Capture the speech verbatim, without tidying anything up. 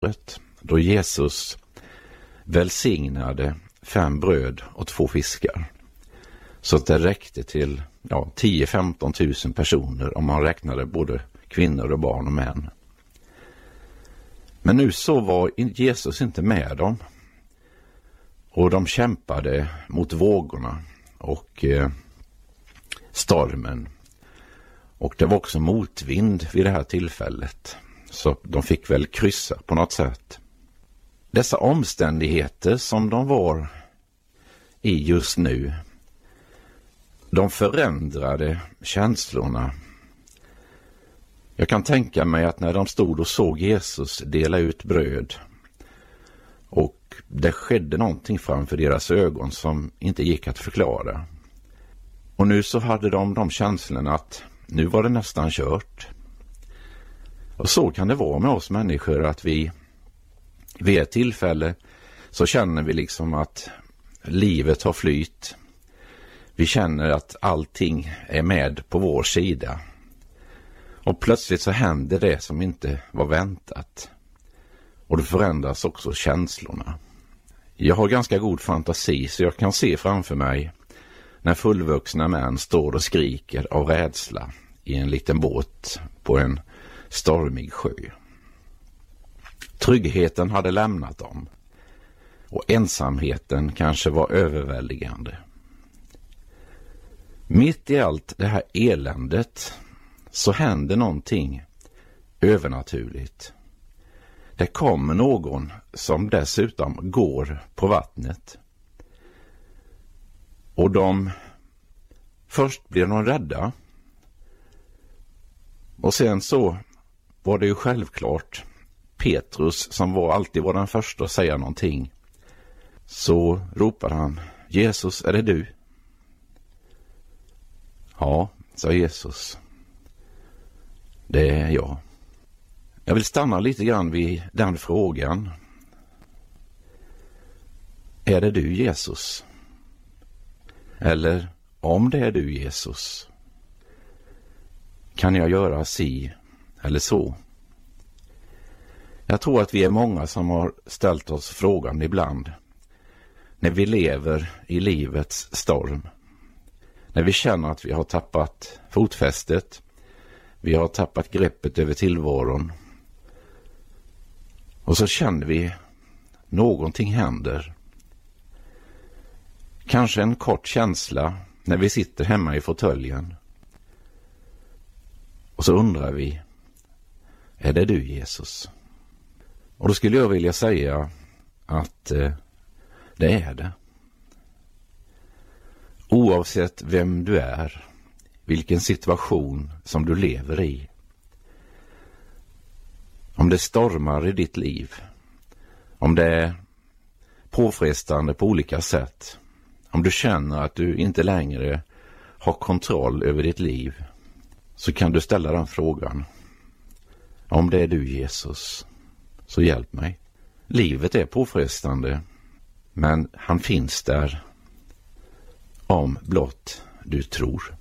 då Jesus välsignade fem bröd och två fiskar. Så att det räckte till ja, tio till femton tusen personer om man räknade både kvinnor och barn och män. Men nu så var Jesus inte med dem. Och de kämpade mot vågorna och eh, stormen. Och det var också motvind vid det här tillfället. Så de fick väl kryssa på något sätt. Dessa omständigheter som de var i just nu, de förändrade känslorna. Jag kan tänka mig att när de stod och såg Jesus dela ut bröd och det skedde någonting framför deras ögon som inte gick att förklara. Och nu så hade de de känslorna att nu var det nästan kört. Och så kan det vara med oss människor att vi vid ett tillfälle så känner vi liksom att livet har flytt. Vi känner att allting är med på vår sida. Och plötsligt så händer det som inte var väntat. Och det förändras också känslorna. Jag har ganska god fantasi så jag kan se framför mig när fullvuxna män står och skriker av rädsla i en liten båt på en stormig sjö. Tryggheten hade lämnat dem och ensamheten kanske var överväldigande. Mitt i allt det här eländet så händer någonting övernaturligt. Det kommer någon som dessutom går på vattnet. Och de först blir de rädda. Och sen så var det ju självklart Petrus som var alltid var den första att säga någonting. Så ropar han: Jesus, är det du? Ja, sa Jesus. Det är jag. Jag vill stanna lite grann vid den frågan. Är det du, Jesus? Eller om det är du, Jesus, kan jag göra si eller så? Jag tror att vi är många som har ställt oss frågan ibland när vi lever i livets storm. När vi känner att vi har tappat fotfästet, vi har tappat greppet över tillvaron. Och så känner vi någonting händer. Kanske en kort känsla när vi sitter hemma i fåtöljen. Och så undrar vi: är det du, Jesus? Och då skulle jag vilja säga att eh, det är det. Oavsett vem du är, vilken situation som du lever i. Om det stormar i ditt liv, om det är påfrestande på olika sätt, om du känner att du inte längre har kontroll över ditt liv, så kan du ställa den frågan: om det är du, Jesus, så hjälp mig. Livet är påfrestande, men han finns där om blott du tror.